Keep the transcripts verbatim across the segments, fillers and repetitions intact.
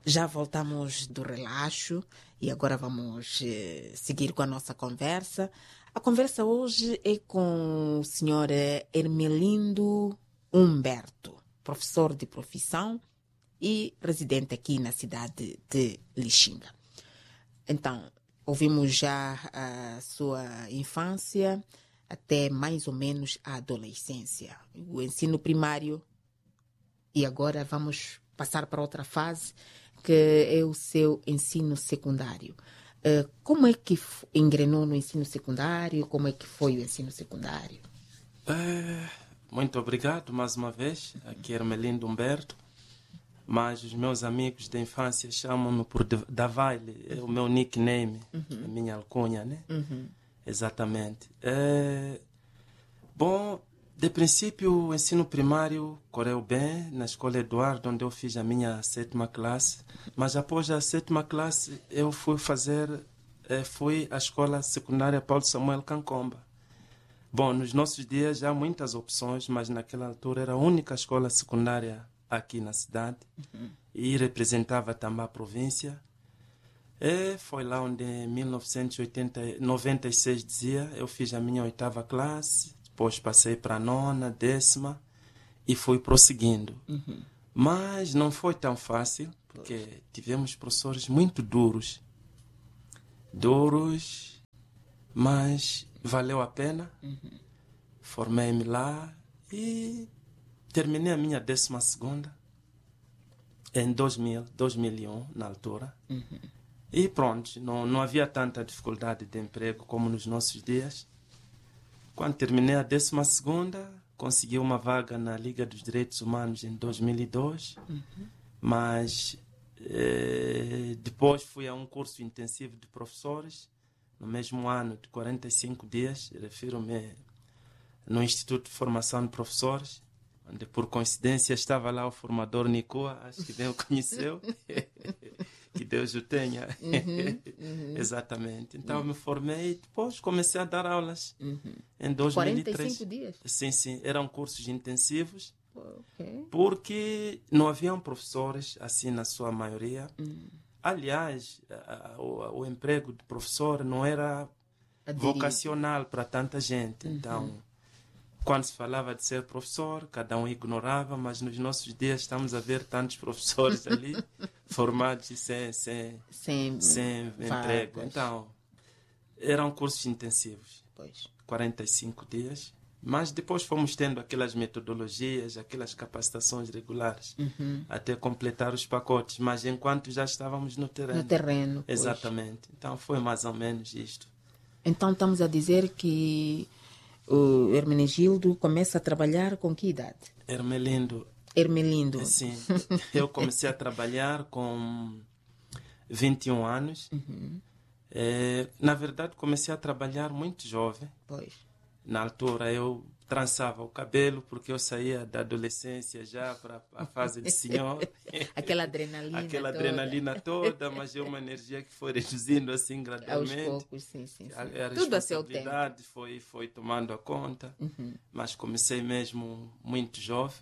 Já voltamos do relaxo e agora vamos eh, seguir com a nossa conversa. A conversa hoje é com o senhor Hermelindo Humberto, professor de profissão e residente aqui na cidade de Lixinga. Então, ouvimos já a sua infância até mais ou menos a adolescência, o ensino primário, e agora vamos passar para outra fase, que é o seu ensino secundário. Uh, como é que engrenou no ensino secundário? Como é que foi o ensino secundário? É, muito obrigado mais uma vez. Aqui é Hermelindo Humberto, mas os meus amigos da infância chamam-me por Davaile, é o meu nickname, uhum. A minha alcunha, né? Uhum. Exatamente. É, bom, de princípio, o ensino primário correu bem na Escola Eduardo, onde eu fiz a minha sétima classe. Mas após a sétima classe, eu fui fazer, eh, fui à Escola Secundária Paulo Samuel Kancomba. Bom, nos nossos dias já há muitas opções, mas naquela altura era a única escola secundária aqui na cidade, uhum. E representava também a província. E foi lá onde, em mil novecentos e noventa e seis, dizia, eu fiz a minha oitava classe. Depois passei para a nona, décima e fui prosseguindo. Uhum. Mas não foi tão fácil, porque tivemos professores muito duros. Duros, mas valeu a pena. Uhum. Formei-me lá e terminei a minha décima segunda em dois mil, dois mil e um, na altura. Uhum. E pronto, não, não havia tanta dificuldade de emprego como nos nossos dias. Quando terminei a décima segunda, consegui uma vaga na Liga dos Direitos Humanos em dois mil e dois, uhum. Mas eh, depois fui a um curso intensivo de professores, no mesmo ano de quarenta e cinco dias, refiro-me no Instituto de Formação de Professores, onde por coincidência estava lá o formador Nicoa, acho que bem o conheceu. Que Deus o tenha. Uhum, uhum. Exatamente. Então, uhum. Me formei e depois comecei a dar aulas. Uhum. Em dois mil e três. quarenta e cinco dias? Sim, sim. Eram cursos intensivos. Okay. Porque não haviam professores, assim, na sua maioria. Uhum. Aliás, a, a, o, o emprego de professor não era Aderido. vocacional para tanta gente. Uhum. Então, quando se falava de ser professor, cada um ignorava, mas nos nossos dias estamos a ver tantos professores ali formados e sem, sem, sem, sem emprego. Então, eram cursos intensivos, pois. quarenta e cinco dias, mas depois fomos tendo aquelas metodologias, aquelas capacitações regulares, uhum. até completar os pacotes, mas enquanto já estávamos no terreno. No terreno, pois. Exatamente. Então, foi mais ou menos isto. Então, estamos a dizer que o Hermenegildo começa a trabalhar com que idade? Hermelindo. Hermelindo. Sim. Eu comecei a trabalhar com vinte e um anos. Uhum. É, na verdade, comecei a trabalhar muito jovem. Pois. Na altura, eu trançava o cabelo, porque eu saía da adolescência já para a fase de senhor. Aquela adrenalina Aquela toda. adrenalina toda, mas é uma energia que foi reduzindo assim gradualmente. Aos poucos, sim, sim. sim. A, a Tudo a seu tempo. responsabilidade foi, foi tomando a conta, uhum. Mas comecei mesmo muito jovem.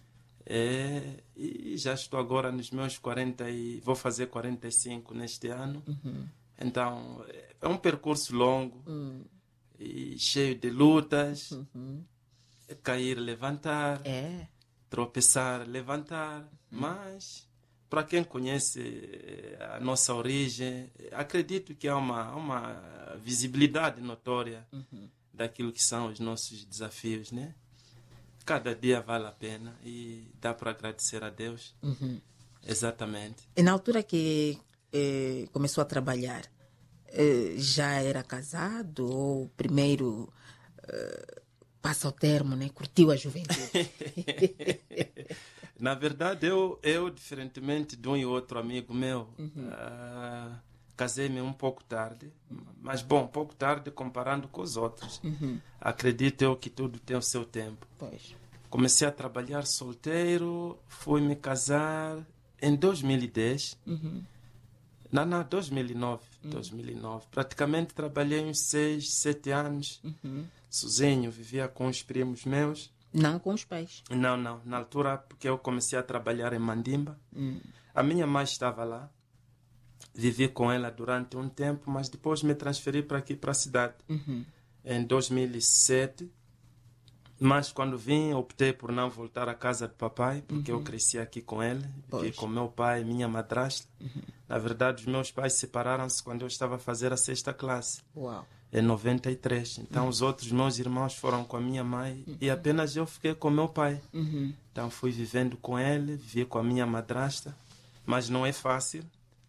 É, e já estou agora nos meus quarenta e vou fazer quarenta e cinco neste ano. Uhum. Então, é um percurso longo, uhum. E cheio de lutas. Uhum. Cair, levantar, é. tropeçar, levantar, uhum. Mas para quem conhece a nossa origem, acredito que há uma, uma visibilidade notória, uhum. daquilo que são os nossos desafios, né? Cada dia vale a pena e dá para agradecer a Deus. Uhum. Exatamente. E na altura que eh, começou a trabalhar, eh, já era casado ou primeiro... Eh, passa o termo, né? Curtiu a juventude. Na verdade, eu, eu, diferentemente de um e outro amigo meu, uhum. uh, casei-me um pouco tarde. Mas, bom, pouco tarde comparando com os outros. Uhum. Acredito eu que tudo tem o seu tempo. Pois. Comecei a trabalhar solteiro, fui me casar em dois mil e dez. Uhum. Não, não, dois mil e nove. Uhum. dois mil e nove. Praticamente trabalhei uns seis, sete anos. Uhum. Sozinho, vivia com os primos meus. Não com os pais? Não, não. Na altura, porque eu comecei a trabalhar em Mandimba, Hum. a minha mãe estava lá. Vivi com ela durante um tempo, mas depois me transferi para aqui, para a cidade, Uhum. em dois mil e sete. Mas quando vim, optei por não voltar à casa do papai, porque Uhum. eu cresci aqui com ele, vivi Pois. com meu pai e minha madrasta. Uhum. Na verdade, os meus pais separaram-se quando eu estava a fazer a sexta classe, Uau. em noventa e três. Então, Uhum. os outros meus irmãos foram com a minha mãe Uhum. e apenas eu fiquei com meu pai. Uhum. Então, fui vivendo com ele, vivi com a minha madrasta, mas não é fácil.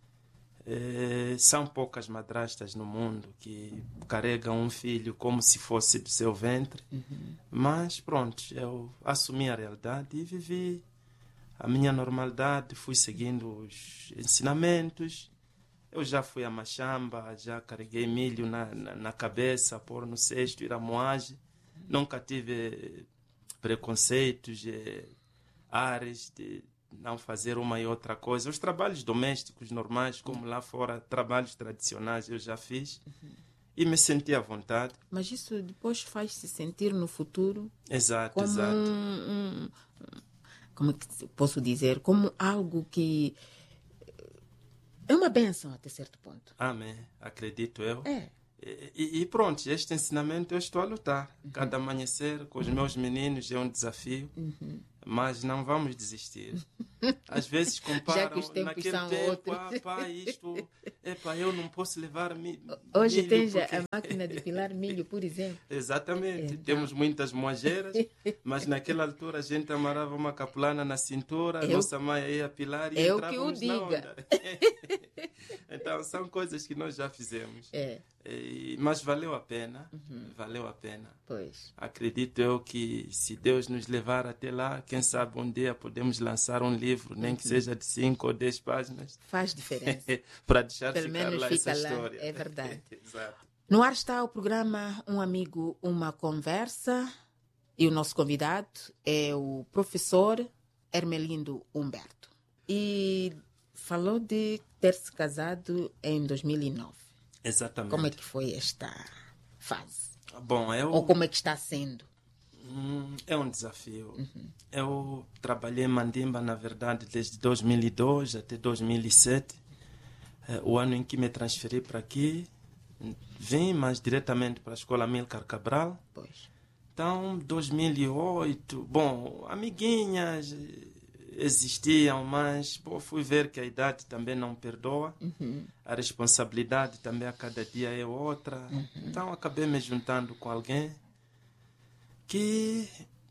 Eh, são poucas madrastas no mundo que carregam um filho como se fosse do seu ventre. Uhum. Mas pronto, eu assumi a realidade e vivi a minha normalidade, fui seguindo os ensinamentos. Eu já fui a Machamba, já carreguei milho na, na, na cabeça, pôr no cesto, ir à moagem. Nunca tive preconceitos, eh, áreas de não fazer uma e outra coisa. Os trabalhos domésticos normais, como lá fora, trabalhos tradicionais, eu já fiz. Uhum. E me senti à vontade. Mas isso depois faz-se sentir no futuro... Exato, como exato. Um, um, como que posso dizer? Como algo que... é uma bênção até certo ponto. Amém. Acredito eu. É. E, e pronto, este ensinamento eu estou a lutar. Uhum. Cada amanhecer com os meus meninos é um desafio. Uhum. Mas não vamos desistir. Às vezes comparam, já que os tempos naquele são tempo, outros. ah, pá, isto, epa, eu não posso levar mi, Hoje milho. tens porque... a máquina de pilar milho, por exemplo. Exatamente. Então... temos muitas moageiras, mas naquela altura a gente amarrava uma capulana na cintura, eu... nossa mãe ia pilar e eu entrávamos que o na diga. onda. Então, são coisas que nós já fizemos. É. E, mas valeu a pena, uhum. valeu a pena. Pois. Acredito eu que se Deus nos levar até lá, quem sabe um dia podemos lançar um livro, nem uhum. que seja de cinco ou dez páginas. Faz diferença. Para deixar Pelo ficar menos lá fica essa lá. história. É verdade. Exato. No ar está o programa Um Amigo, Uma Conversa. E o nosso convidado é o professor Hermelindo Humberto. E falou de ter se casado em dois mil e nove. Exatamente. Como é que foi esta fase? Bom, eu... Ou como é que está sendo? Hum, é um desafio. Uhum. Eu trabalhei em Mandimba, na verdade, desde dois mil e dois até dois mil e sete. É, o ano em que me transferi para aqui. Vim mais diretamente para a Escola Amílcar Cabral. Pois. Então, dois mil e oito, bom, amiguinhas existiam, mas pô, fui ver que a idade também não perdoa. Uhum. A responsabilidade também a cada dia é outra. Uhum. Então, acabei me juntando com alguém que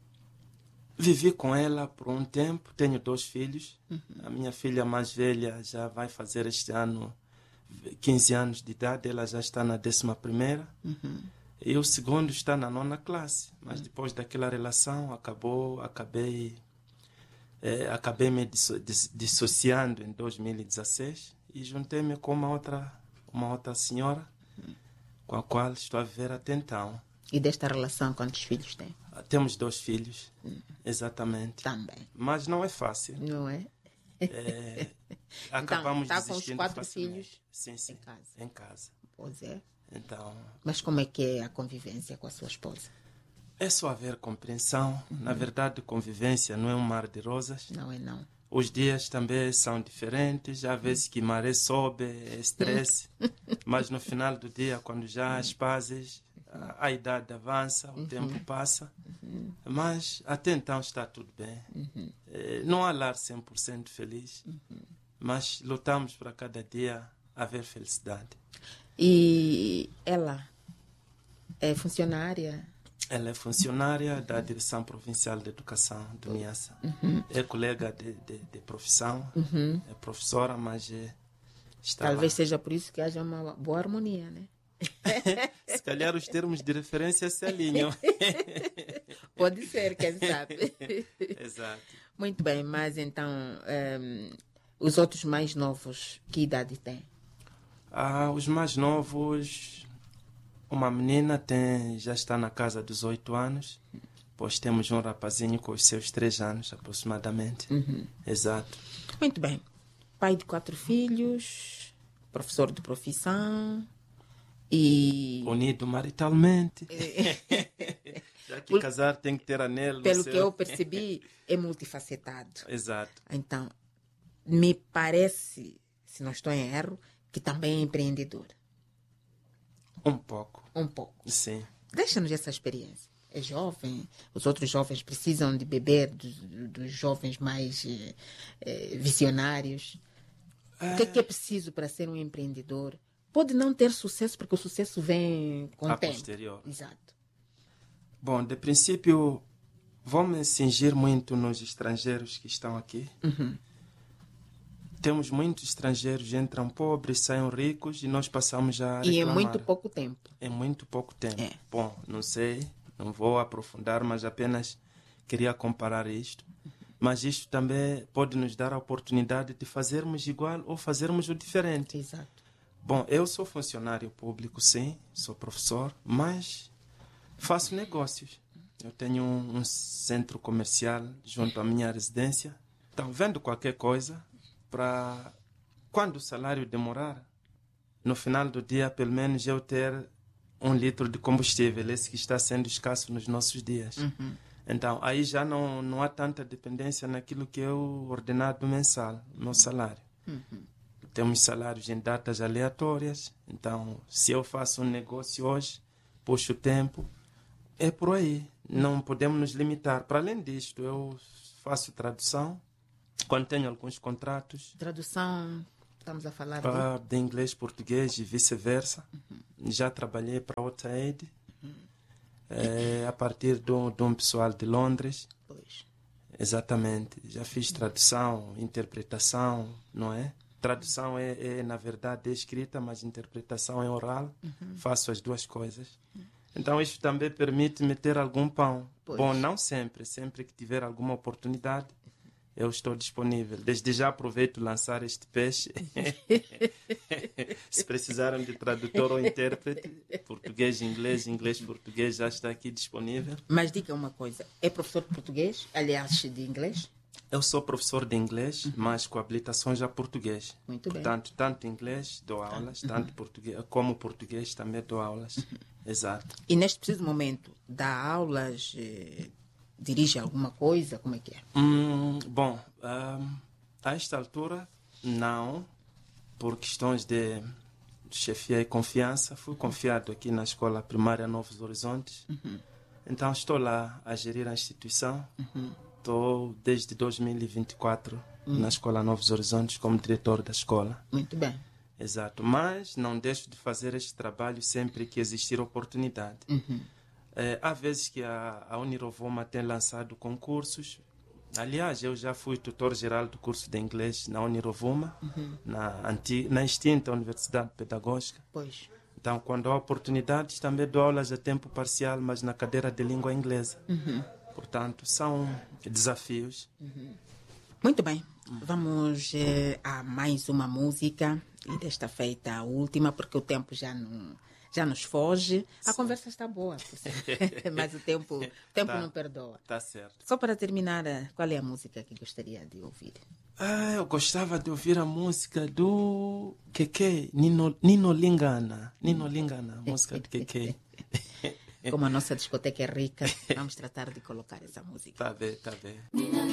vivi com ela por um tempo. Tenho dois filhos. Uhum. A minha filha mais velha já vai fazer este ano quinze anos de idade, ela já está na décima primeira. Uhum. E o segundo está na nona classe. Mas depois daquela relação, acabou, acabei, é, acabei me disso, dis, dissociando em dois mil e dezesseis e juntei-me com uma outra, uma outra senhora com a qual estou a viver até então. E desta relação, quantos filhos tem? Temos dois filhos, hum. exatamente. Também. Mas não é fácil. Não é? é acabamos então, está desistindo com os quatro facilmente. filhos sim, sim, em casa. Em casa. Pois é. Então, mas como é que é a convivência com a sua esposa? É só haver compreensão. Uhum. Na verdade, convivência não é um mar de rosas. Não é não. Os dias também são diferentes. Há vezes que maré sobe, é estresse. Mas no final do dia, quando já as pazes, a, a idade avança, o uhum. tempo passa. Uhum. Mas até então está tudo bem. Uhum. É, não há lar cem por cento feliz. Uhum. Mas lutamos para cada dia haver felicidade. E ela é funcionária? Ela é funcionária da Direção Provincial de Educação do Niassa. Uhum. É colega de, de, de profissão, uhum. é professora, mas é, está Talvez lá. Seja por isso que haja uma boa harmonia, né? Se calhar os termos de referência se alinham. Pode ser, quem sabe. Exato. Muito bem, mas então, um, os outros mais novos, que idade têm? Ah, os mais novos, uma menina tem, já está na casa dos oito anos, pois temos um rapazinho com os seus três anos aproximadamente. Uhum. Exato. Muito bem. Pai de quatro filhos, professor de profissão, E... Unido maritalmente. Já que casar tem que ter anel. Pelo que eu percebi, é multifacetado. Exato. Então, me parece, se não estou em erro, que também é empreendedor. Um pouco. Um pouco. Sim. Deixa-nos essa experiência. É jovem, os outros jovens precisam de beber dos, dos jovens mais eh, eh, visionários. É... O que é que é preciso para ser um empreendedor? Pode não ter sucesso, porque o sucesso vem com o tempo. A posterior. Exato. Bom, de princípio, vou me cingir muito nos estrangeiros que estão aqui. Uhum. Temos muitos estrangeiros, entram pobres, saem ricos e nós passamos a reclamar. E é muito pouco tempo. É muito pouco tempo. É. Bom, não sei, não vou aprofundar, mas apenas queria comparar isto. Mas isto também pode nos dar a oportunidade de fazermos igual ou fazermos o diferente. Exato. Bom, eu sou funcionário público, sim, sou professor, mas faço negócios. Eu tenho um, um centro comercial junto à minha residência. Então, vendo qualquer coisa, para quando o salário demorar, no final do dia, pelo menos eu ter um litro de combustível, esse que está sendo escasso nos nossos dias. Uhum. Então, aí já não, não há tanta dependência naquilo que é o ordenado mensal, no salário. Uhum. Temos salários em datas aleatórias. Então, se eu faço um negócio hoje, puxo o tempo, é por aí. Não podemos nos limitar. Para além disto, eu faço tradução. Quando tenho alguns contratos... Tradução, estamos a falar para, de... de inglês, português e vice-versa. Uhum. Já trabalhei para a OutaAid, uhum. é, a partir de um, de um pessoal de Londres. Pois. Exatamente. Já fiz tradução, interpretação, não é? Tradução é, é, na verdade, é escrita, mas interpretação é oral. Uhum. Faço as duas coisas. Uhum. Então, isso também permite-me ter algum pão. Pois. Bom, não sempre. Sempre que tiver alguma oportunidade, eu estou disponível. Desde já aproveito lançar este peixe. Se precisarem de tradutor ou intérprete, português, inglês, inglês, português, já está aqui disponível. Mas diga uma coisa, é professor de português, aliás, de inglês? Eu sou professor de inglês, uhum. mas com habilitações a português. Muito bem. Portanto, tanto inglês dou aulas, uhum. tanto português, como português também dou aulas. Uhum. Exato. E neste preciso momento, dá aulas, eh, dirige alguma coisa? Como é que é? Hum, bom, um, a esta altura, não. Por questões de chefia e confiança, fui confiado aqui na Escola Primária Novos Horizontes. Uhum. Então, estou lá a gerir a instituição. Uhum. Estou desde dois mil e vinte e quatro hum. na Escola Novos Horizontes como diretor da escola. Muito bem. Exato. Mas não deixo de fazer este trabalho sempre que existir oportunidade. Uhum. É, há vezes que a, a Unirovuma tem lançado concursos. Aliás, eu já fui tutor-geral do curso de inglês na Unirovuma, uhum. na, antiga, na extinta Universidade Pedagógica. Pois. Então, quando há oportunidades, também dou aulas a tempo parcial, mas na cadeira de língua inglesa. Uhum. Portanto, são desafios. Uhum. Muito bem. Vamos eh, a mais uma música. E desta feita a última, porque o tempo já, não, já nos foge. A Sim. conversa está boa, mas o tempo, o tempo tá, não perdoa. Tá certo. Só para terminar, qual é a música que gostaria de ouvir? Ah, eu gostava de ouvir a música do Keke, Nino, Nino Lingana. Nino Lingana, a música de Keke. Como a nossa discoteca é rica, vamos tratar de colocar essa música. Tá bem, tá bem.